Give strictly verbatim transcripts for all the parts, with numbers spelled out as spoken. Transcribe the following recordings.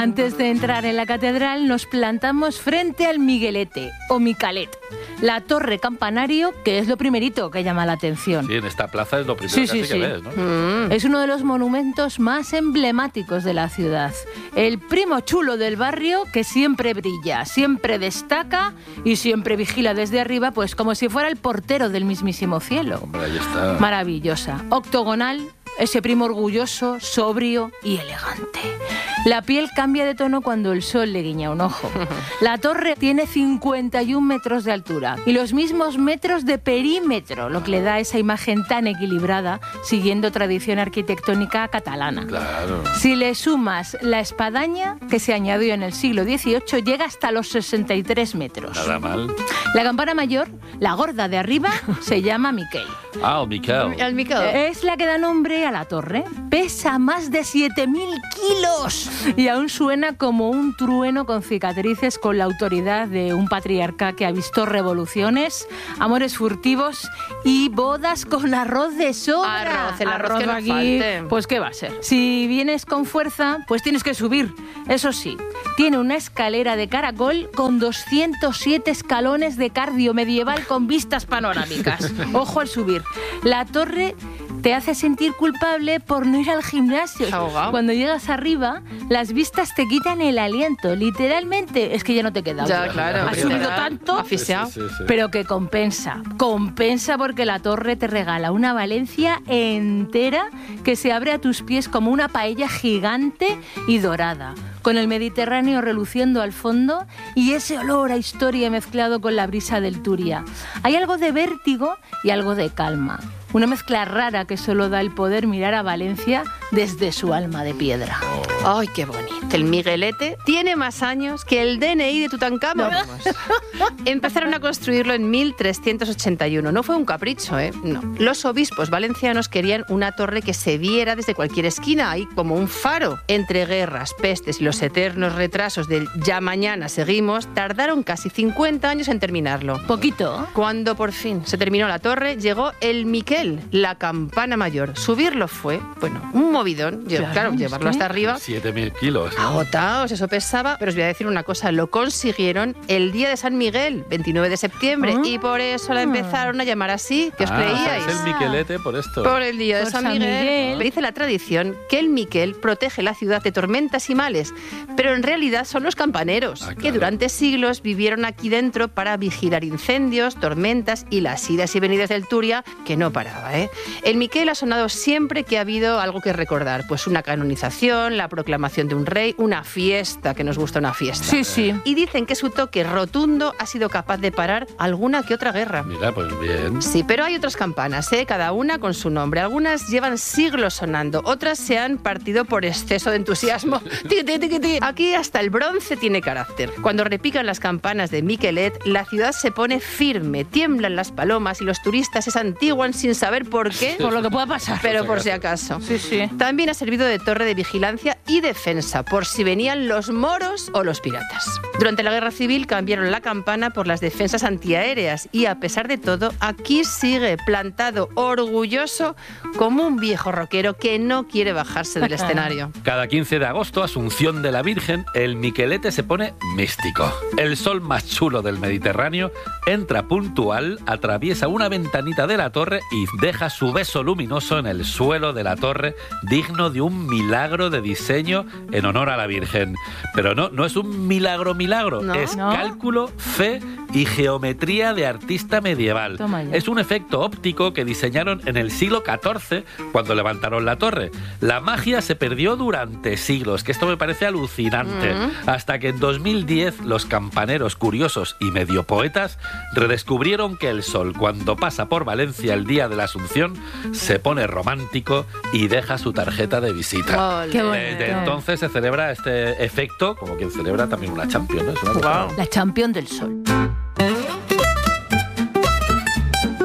Antes de entrar en la catedral nos plantamos frente al Miguelete o Micalet, la torre campanario, que es lo primerito que llama la atención. Sí, en esta plaza es lo primero Sí, que, sí, que sí. ves, ¿no? Mm. Es uno de los monumentos más emblemáticos de la ciudad. El primo chulo del barrio que siempre brilla, siempre destaca y siempre vigila desde arriba, pues como si fuera el portero del mismísimo cielo. Hombre, ahí está. Maravillosa. Octogonal, ese primo orgulloso, sobrio y elegante. La piel cambia de tono cuando el sol le guiña un ojo. La torre tiene cincuenta y un metros de altura y los mismos metros de perímetro, lo que le da esa imagen tan equilibrada, siguiendo tradición arquitectónica catalana. Claro. Si le sumas la espadaña, que se añadió en el siglo dieciocho, llega hasta los sesenta y tres metros. Nada mal. La campana mayor, la gorda de arriba, se llama Miquel. Ah, el Miquel. El Miquel. Es la que da nombre a la torre. Pesa más de siete mil kilos y aún suena como un trueno con cicatrices, con la autoridad de un patriarca que ha visto revoluciones, amores furtivos y bodas con arroz de sobra. Arroz, el arroz que no aquí, falte. pues ¿qué va a ser? Si vienes con fuerza, pues tienes que subir. Eso sí, tiene una escalera de caracol con doscientos siete escalones de cardio medieval con vistas panorámicas. Ojo al subir. La torre te hace sentir culpable por no ir al gimnasio. Ahogado. Cuando llegas arriba, las vistas te quitan el aliento. Literalmente, es que ya no te queda Ya, otra. claro. Has subido tanto, Asfixiado. Sí, sí, sí. pero que compensa. Compensa porque la torre te regala una Valencia entera que se abre a tus pies como una paella gigante y dorada, con el Mediterráneo reluciendo al fondo y ese olor a historia mezclado con la brisa del Turia. Hay algo de vértigo y algo de calma. Una mezcla rara que solo da el poder mirar a Valencia desde su alma de piedra. Ay, qué bonito. El Miguelete tiene más años que el D N I de Tutankamón. Empezaron a construirlo en mil trescientos ochenta y uno. No fue un capricho, ¿eh? No. Los obispos valencianos querían una torre que se viera desde cualquier esquina, ahí como un faro. Entre guerras, pestes y los eternos retrasos del ya mañana seguimos, tardaron casi cincuenta años en terminarlo. Poquito. Cuando por fin se terminó la torre, llegó el Miquel, la campana mayor. Subirlo fue, bueno, un movidón. Lle- Claro, Claro, es llevarlo que- hasta arriba. siete mil kilos, ¿no? Agotados, eso pesaba, pero os voy a decir una cosa, lo consiguieron el día de San Miguel, veintinueve de septiembre, Ah. y por eso la empezaron a llamar así, ¿qué os Ah, creíais? es el Miquelete por esto. Por el día de Por San, San Miguel. Miguel. Dice la tradición que el Miquel protege la ciudad de tormentas y males, pero en realidad son los campaneros, Ah, claro. que durante siglos vivieron aquí dentro para vigilar incendios, tormentas y las idas y venidas del Turia, que no paraba, ¿eh? El Miquel ha sonado siempre que ha habido algo que recordar, pues una canonización, la proclamación de un rey, una fiesta, que nos gusta una fiesta. Sí, sí. Y dicen que su toque rotundo ha sido capaz de parar alguna que otra guerra. Mira, pues bien. Sí, pero hay otras campanas, ¿eh? Cada una con su nombre. Algunas llevan siglos sonando, otras se han partido por exceso de entusiasmo. Tiqui, tiqui, tiqui, tiqui. Aquí hasta el bronce tiene carácter. Cuando repican las campanas de Miquelet, la ciudad se pone firme, tiemblan las palomas y los turistas se santiguan sin saber por qué, Por lo que pueda pasar. pero por si acaso. Sí, sí. También ha servido de torre de vigilancia y defensa, por si venían los moros o los piratas. Durante la Guerra Civil cambiaron la campana por las defensas antiaéreas y, a pesar de todo, aquí sigue plantado orgulloso como un viejo rockero que no quiere bajarse del escenario. Cada quince de agosto, Asunción de la Virgen, el Miquelete se pone místico. El sol más chulo del Mediterráneo entra puntual, atraviesa una ventanita de la torre y deja su beso luminoso en el suelo de la torre, digno de un milagro de diseño en honor a la Virgen. Pero no, no es un milagro milagro, ¿No? es ¿No? cálculo, fe y geometría de artista medieval. Toma ya. Es un efecto óptico que diseñaron en el siglo catorce cuando levantaron la torre. La magia se perdió durante siglos, que esto me parece alucinante, Mm. hasta que en dos mil diez los campaneros curiosos y medio poetas redescubrieron que el sol, cuando pasa por Valencia el día de la Asunción, se pone romántico y deja su tarjeta de visita. Ole. Qué bonito. Desde entonces se celebra este efecto como quien celebra también una Champions, ¿no? Es una cosa- Guau. La Champion del Sol.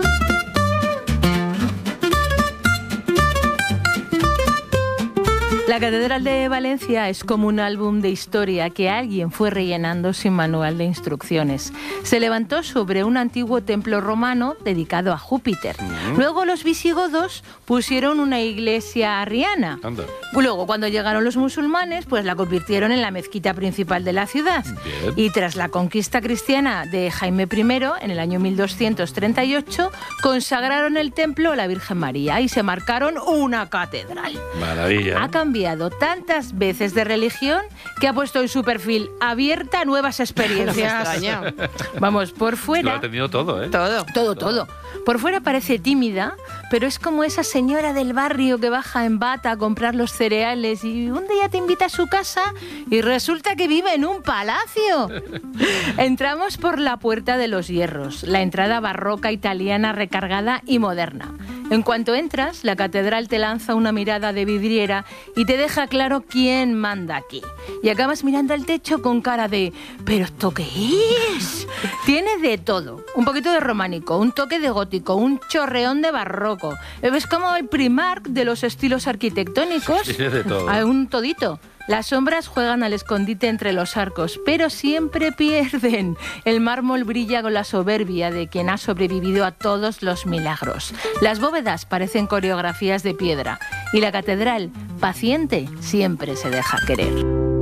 La La Catedral de Valencia es como un álbum de historia que alguien fue rellenando sin manual de instrucciones. Se levantó sobre un antiguo templo romano dedicado a Júpiter. Mm. Luego los visigodos pusieron una iglesia arriana. Anda. Luego, cuando llegaron los musulmanes, pues la convirtieron en la mezquita principal de la ciudad. Bien. Y tras la conquista cristiana de Jaime primero, en el año mil doscientos treinta y ocho, consagraron el templo a la Virgen María y se marcaron una catedral. Maravilla. Ha cambiado tantas veces de religión que ha puesto en su perfil abierta a nuevas experiencias. Vamos, por fuera... Lo ha tenido todo, ¿eh? Todo. Todo, todo. Por fuera parece tímida, pero es como esa señora del barrio que baja en bata a comprar los cereales y un día te invita a su casa y resulta que vive en un palacio. Entramos por la Puerta de los Hierros, la entrada barroca italiana recargada y moderna. En cuanto entras, la catedral te lanza una mirada de vidriera y te deja claro quién manda aquí. Y acabas mirando al techo con cara de ¿pero esto qué es? Tiene de todo. Un poquito de románico, un toque de gótico, un chorreón de barroco. Es como el Primark de los estilos arquitectónicos. Tiene de todo. Hay un todito. Las sombras juegan al escondite entre los arcos, pero siempre pierden. El mármol brilla con la soberbia de quien ha sobrevivido a todos los milagros. Las bóvedas parecen coreografías de piedra y la catedral, paciente, siempre se deja querer.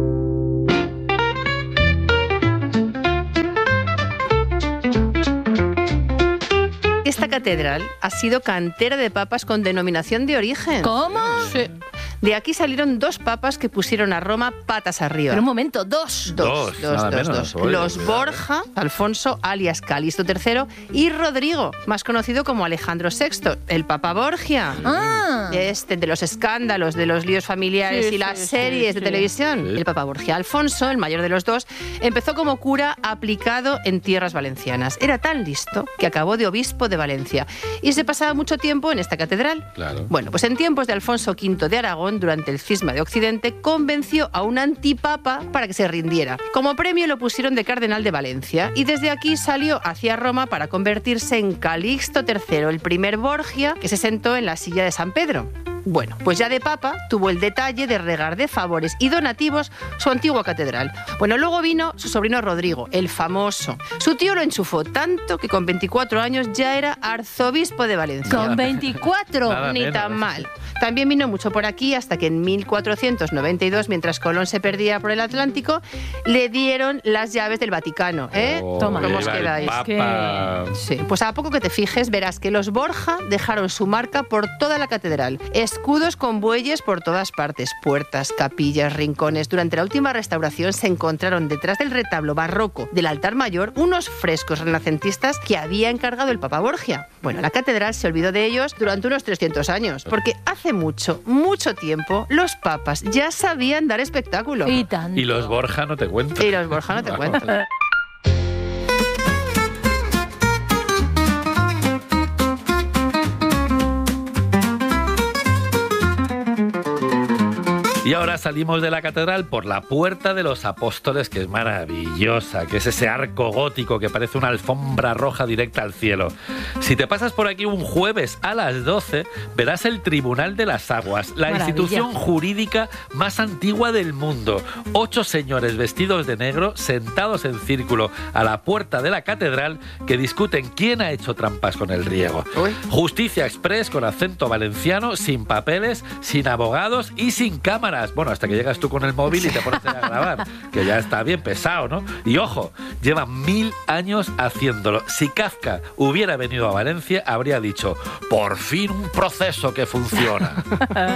Esta catedral ha sido cantera de papas con denominación de origen. ¿Cómo? Sí. De aquí salieron dos papas que pusieron a Roma patas arriba. Pero un momento, dos. Dos, Dos, dos, nada dos, menos. dos. Oye, Los cuidado. Borja, Alfonso, alias Calixto tercero, y Rodrigo, más conocido como Alejandro sexto, el Papa Borgia. Ah. Este, de los escándalos, de los líos familiares Sí, y las sí, series sí, de sí. televisión. Sí. El Papa Borgia. Alfonso, el mayor de los dos, empezó como cura aplicado en tierras valencianas. Era tan listo que acabó de obispo de Valencia y se pasaba mucho tiempo en esta catedral. Claro. Bueno, pues en tiempos de Alfonso quinto de Aragón, durante el cisma de Occidente, convenció a un antipapa para que se rindiera. Como premio lo pusieron de cardenal de Valencia y desde aquí salió hacia Roma para convertirse en Calixto tercero, el primer Borgia que se sentó en la silla de San Pedro. Bueno, pues ya de papa tuvo el detalle de regar de favores y donativos su antigua catedral. Bueno, luego vino su sobrino Rodrigo, el famoso. Su tío lo enchufó tanto que con veinticuatro años ya era arzobispo de Valencia. Con veinticuatro. Nada Ni menos. tan mal. También vino mucho por aquí hasta que en mil cuatrocientos noventa y dos, mientras Colón se perdía por el Atlántico, le dieron las llaves del Vaticano. ¿eh? Oh, Toma. ¿Cómo os viva el quedáis? Papa. Sí, pues a poco que te fijes verás que los Borja dejaron su marca por toda la catedral. Escudos con bueyes por todas partes, puertas, capillas, rincones. Durante la última restauración se encontraron detrás del retablo barroco del altar mayor unos frescos renacentistas que había encargado el Papa Borgia. Bueno, la catedral se olvidó de ellos durante unos trescientos años, porque hace mucho, mucho tiempo los papas ya sabían dar espectáculo. Y tanto. Y los Borja no te cuento. Y los Borja no te cuento. Y ahora salimos de la catedral por la Puerta de los Apóstoles, que es maravillosa, que es ese arco gótico que parece una alfombra roja directa al cielo. Si te pasas por aquí un jueves a las doce, verás el Tribunal de las Aguas, la Maravilla. institución jurídica más antigua del mundo. Ocho señores vestidos de negro, sentados en círculo a la puerta de la catedral, que discuten quién ha hecho trampas con el riego. Uy. Justicia express con acento valenciano, sin papeles, sin abogados y sin cámaras. Bueno, hasta que llegas tú con el móvil y te pones a grabar, que ya está bien pesado, ¿no? Y ojo, llevan mil años haciéndolo. Si Kafka hubiera venido a Valencia, habría dicho, por fin un proceso que funciona.